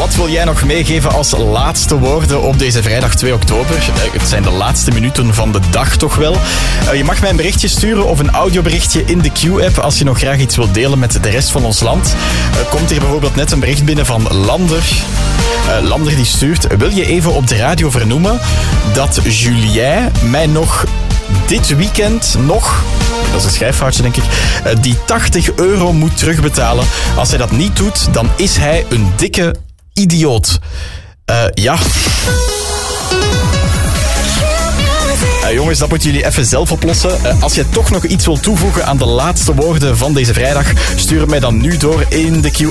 Wat wil jij nog meegeven als laatste woorden op deze vrijdag 2 oktober? Het zijn de laatste minuten van de dag toch wel. Je mag mij een berichtje sturen of een audioberichtje in de Q-app als je nog graag iets wilt delen met de rest van ons land. Komt hier bijvoorbeeld net een bericht binnen van Lander. Lander die stuurt: wil je even op de radio vernoemen dat Julien mij nog dit weekend dat is een schrijffoutje denk ik, die €80 moet terugbetalen. Als hij dat niet doet, dan is hij een dikke idioot. Ja. Jongens, dat moeten jullie even zelf oplossen. Als je toch nog iets wilt toevoegen aan de laatste woorden van deze vrijdag, stuur het mij dan nu door in de Q.